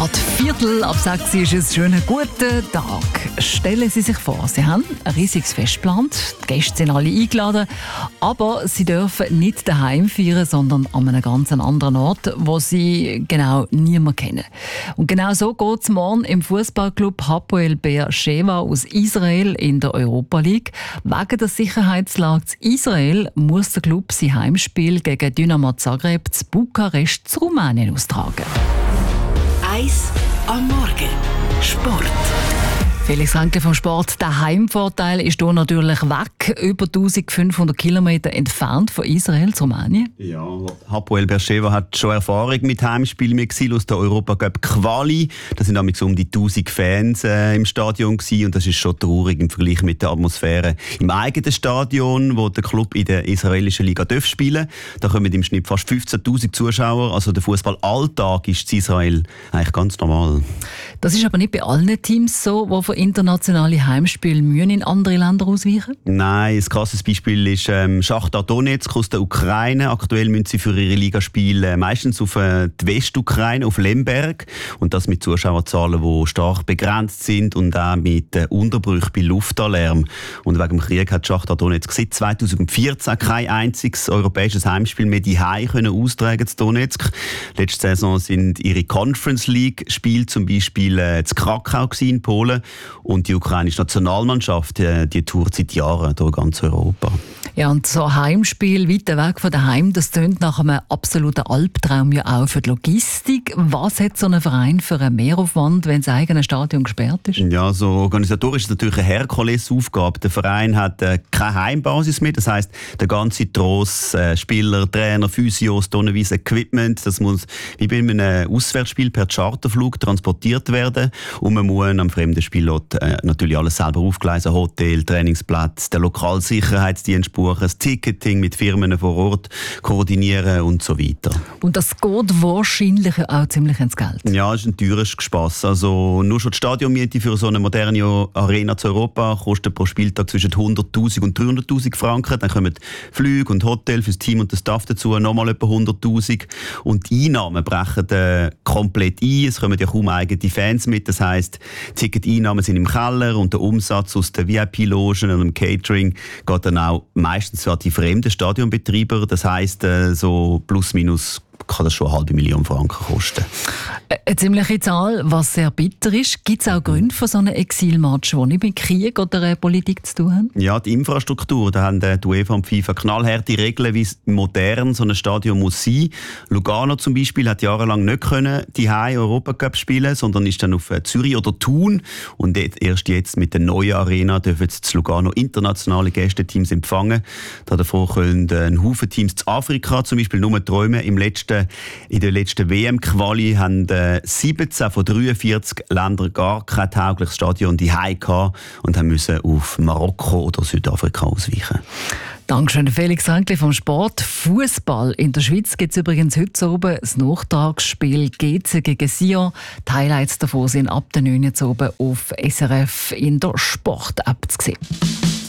Gerade Viertel ab 6 ist es schon ein guter Tag. Stellen Sie sich vor, Sie haben ein riesiges Fest geplant, die Gäste sind alle eingeladen, aber Sie dürfen nicht daheim feiern, sondern an einem ganz anderen Ort, wo Sie genau niemand kennen. Und genau so geht es morgen im Fußballclub Hapoel Be'er Sheva aus Israel in der Europa League. Wegen der Sicherheitslage in Israel muss der Club sein Heimspiel gegen Dynamo Zagreb zu Bukarest zu Rumänien austragen. Eis am Morgen. Sport. Felix Renke vom Sport. Der Heimvorteil ist hier natürlich weg, über 1500 Kilometer entfernt von Israel zu Rumänien. Ja, Hapoel Be'er Sheva hat schon Erfahrung mit Heimspielen mit Exil aus der Europa Cup Quali. Da sind damals um die 1000 Fans im Stadion gewesen, und das ist schon traurig im Vergleich mit der Atmosphäre im eigenen Stadion, wo der Club in der israelischen Liga spielen darf. Da kommen im Schnitt fast 15.000 Zuschauer. Also der Fußballalltag ist in Israel eigentlich ganz normal. Das ist aber nicht bei allen Teams so, die für internationale Heimspiele müssen in andere Länder ausweichen? Nein, ein krasses Beispiel ist Schachtar Donetsk aus der Ukraine. Aktuell müssen sie für ihre Ligaspiele meistens auf die Westukraine, auf Lemberg. Und das mit Zuschauerzahlen, die stark begrenzt sind und auch mit Unterbrüchen bei Luftalarm. Und wegen dem Krieg hat Schachtar Donetsk seit 2014 kein einziges europäisches Heimspiel mehr daheim können austragen zu Donetsk. Letzte Saison sind ihre Conference League Spiele zum Beispiel zu Krakau in Polen. Und die ukrainische Nationalmannschaft, die tourt seit Jahren durch ganz Europa. Ja, und so ein Heimspiel weiter weg von daheim, das tönt nach einem absoluten Albtraum ja auch für die Logistik. Was hat so ein Verein für einen Mehraufwand, wenn das eigene Stadion gesperrt ist? Ja, so organisatorisch ist es natürlich eine Herkulesaufgabe. Der Verein hat keine Heimbasis mehr. Das heisst, der ganze Tross, Spieler, Trainer, Physios, tonnenweise Equipment, das muss wie bei einem Auswärtsspiel per Charterflug transportiert werden. Und man muss am fremden Spielort natürlich alles selber aufgleisen. Hotel, Trainingsplatz, der Lokalsicherheitsdienst buchen, das Ticketing mit Firmen vor Ort koordinieren und so weiter. Und das geht wahrscheinlich auch ziemlich ins Geld. Ja, es ist ein teures Gespass. Also nur schon die Stadionmiete für so eine moderne Arena zu Europa kostet pro Spieltag zwischen 100'000 und 300'000 Franken. Dann kommen Flüge und Hotel fürs Team und den Staff dazu, nochmal etwa 100'000. Und die Einnahmen brechen komplett ein. Es kommen ja kaum eigene Fans mit. Das heisst, Ticket-Einnahmen sind im Keller und der Umsatz aus den VIP-Logen und dem Catering geht dann auch meistens an die fremden Stadionbetreiber. Das heisst, so plus minus kann das schon 500'000 Franken kosten. Eine ziemliche Zahl, was sehr bitter ist. Gibt es auch Gründe für so einen Exilmatch, die nicht mit Krieg oder Politik zu tun haben? Ja, die Infrastruktur. Da haben die UEFA und die FIFA knallharte Regeln, wie modern so ein Stadion muss sein. Lugano zum Beispiel hat jahrelang nicht die Europacup spielen, sondern ist dann auf Zürich oder Thun. Und erst jetzt mit der neuen Arena dürfen jetzt Lugano internationale Gästeteams empfangen. Davor können ein Haufen Teams zu Afrika zum Beispiel nur träumen. In der letzten WM-Quali haben 17 von 43 Ländern gar kein taugliches Stadion daheim gehabt und müssen auf Marokko oder Südafrika ausweichen. Dankeschön, Felix Renke vom Sport. Fußball in der Schweiz gibt es übrigens heute oben das Nachtragsspiel GC gegen Sion. Die Highlights davon sind ab der 9 Uhr oben auf SRF in der Sport-App zu sehen.